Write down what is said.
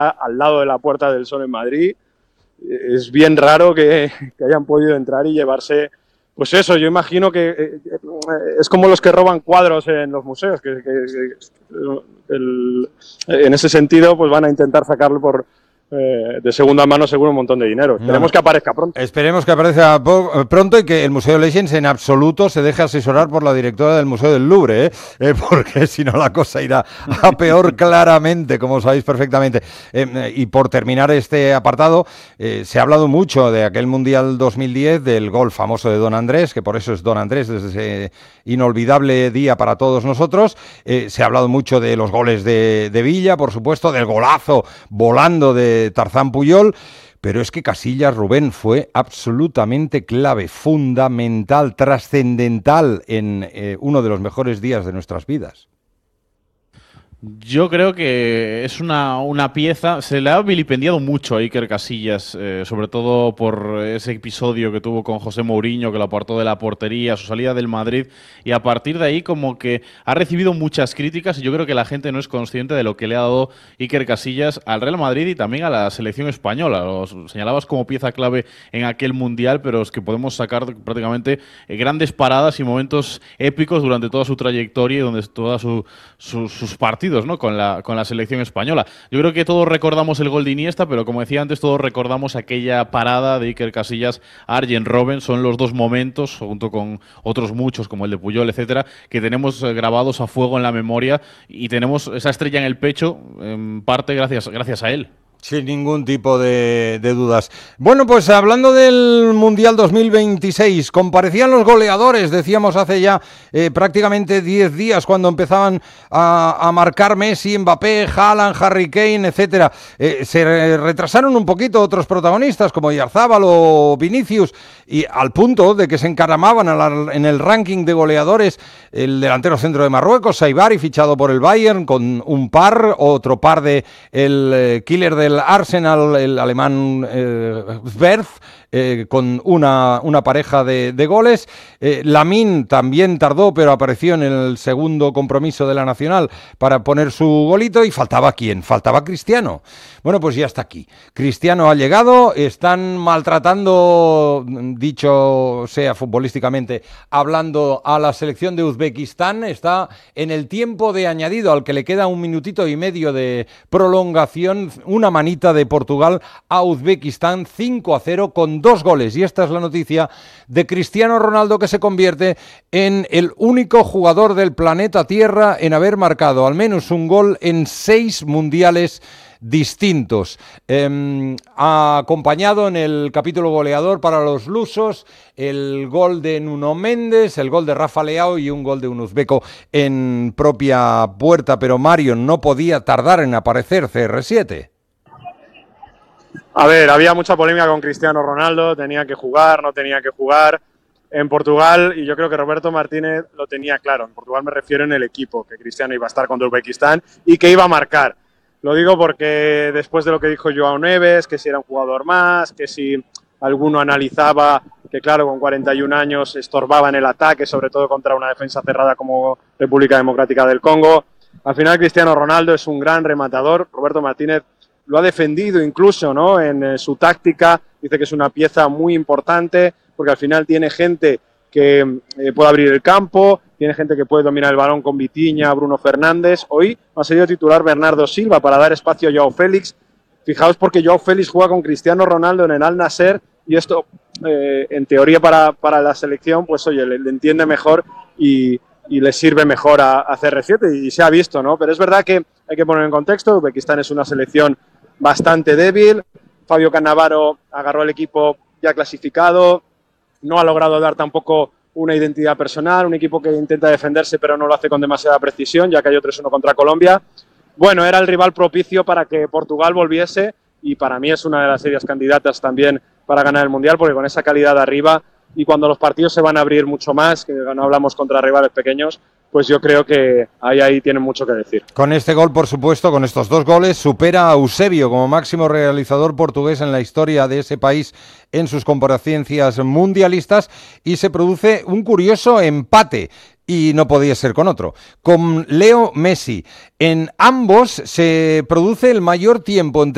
al lado de la Puerta del Sol en Madrid. Es bien raro que hayan podido entrar y llevarse, pues eso, yo imagino que es como los que roban cuadros en los museos, en ese sentido pues van a intentar sacarle de segunda mano seguro un montón de dinero. Esperemos que aparezca pronto. Esperemos que aparezca pronto y que el Museo Legends en absoluto se deje asesorar por la directora del Museo del Louvre, porque si no la cosa irá a peor claramente, como sabéis perfectamente. Y por terminar este apartado, se ha hablado mucho de aquel Mundial 2010, del gol famoso de Don Andrés, que por eso es Don Andrés desde ese inolvidable día para todos nosotros. Se ha hablado mucho de los goles de Villa, por supuesto, del golazo volando de Tarzán Puyol, pero es que Casillas, Rubén, fue absolutamente clave, fundamental, trascendental en uno de los mejores días de nuestras vidas. Yo creo que es una pieza, se le ha vilipendiado mucho a Iker Casillas, sobre todo por ese episodio que tuvo con José Mourinho, que lo apartó de la portería, su salida del Madrid, y a partir de ahí como que ha recibido muchas críticas y yo creo que la gente no es consciente de lo que le ha dado Iker Casillas al Real Madrid y también a la selección española. Lo señalabas como pieza clave en aquel Mundial, pero es que podemos sacar prácticamente grandes paradas y momentos épicos durante toda su trayectoria y donde todos sus partidos, ¿no? con la selección española. Yo creo que todos recordamos el gol de Iniesta, pero como decía antes, todos recordamos aquella parada de Iker Casillas a Arjen Robben. Son los dos momentos, junto con otros muchos, como el de Puyol, etcétera, que tenemos grabados a fuego en la memoria y tenemos esa estrella en el pecho, en parte gracias a él. Sin ningún tipo de dudas. Bueno, pues hablando del Mundial 2026, comparecían los goleadores, decíamos hace ya prácticamente 10 días, cuando empezaban a marcar Messi, Mbappé, Haaland, Harry Kane, etcétera. Se retrasaron un poquito otros protagonistas, como Oyarzabal o Vinicius, y al punto de que se encaramaban en el ranking de goleadores el delantero centro de Marruecos, Saibari, fichado por el Bayern, con un par, otro par de el killer del Arsenal, el alemán Zwerf, con una pareja de goles. Lamine también tardó, pero apareció en el segundo compromiso de la Nacional para poner su golito. ¿Y faltaba quién? Faltaba Cristiano. Bueno, pues ya está aquí. Cristiano ha llegado, están maltratando, dicho sea futbolísticamente, hablando, a la selección de Uzbekistán. Está en el tiempo de añadido, al que le queda 1 minutito y medio de prolongación, una manita de Portugal a Uzbekistán, 5-0 con 2 goles. Y esta es la noticia de Cristiano Ronaldo, que se convierte en el único jugador del planeta Tierra en haber marcado al menos un gol en 6 mundiales distintos. Ha acompañado en el capítulo goleador para los lusos el gol de Nuno Méndez, el gol de Rafa Leao y un gol de un uzbeco en propia puerta, pero Mario no podía tardar en aparecer, CR7. A ver, había mucha polémica con Cristiano Ronaldo, tenía que jugar, no tenía que jugar en Portugal, y yo creo que Roberto Martínez lo tenía claro. En Portugal me refiero en el equipo, que Cristiano iba a estar contra Uzbekistán y que iba a marcar. Lo digo porque después de lo que dijo Joao Neves, que si era un jugador más, que si alguno analizaba que, claro, con 41 años estorbaba en el ataque, sobre todo contra una defensa cerrada como República Democrática del Congo. Al final Cristiano Ronaldo es un gran rematador. Roberto Martínez lo ha defendido incluso, ¿no?, en su táctica. Dice que es una pieza muy importante porque al final tiene gente que puede abrir el campo, tiene gente que puede dominar el balón con Vitinha, Bruno Fernández. Hoy ha sido titular Bernardo Silva para dar espacio a Joao Félix. Fijaos, porque Joao Félix juega con Cristiano Ronaldo en el Al Nassr y esto, en teoría para la selección, pues oye, le entiende mejor y le sirve mejor a CR7 y se ha visto, ¿no? Pero es verdad que hay que poner en contexto, Uzbekistán es una selección bastante débil. Fabio Cannavaro agarró el equipo ya clasificado, no ha logrado dar tampoco una identidad personal, un equipo que intenta defenderse pero no lo hace con demasiada precisión, ya cayó 3-1 contra Colombia. Bueno, era el rival propicio para que Portugal volviese y para mí es una de las serias candidatas también para ganar el Mundial, porque con esa calidad de arriba y cuando los partidos se van a abrir mucho más, que no hablamos contra rivales pequeños, pues yo creo que ahí tienen mucho que decir. Con este gol, por supuesto, con estos 2 goles, supera a Eusebio como máximo realizador portugués en la historia de ese país en sus comparecencias mundialistas, y se produce un curioso empate, y no podía ser con otro, con Leo Messi. En ambos se produce el mayor tiempo entre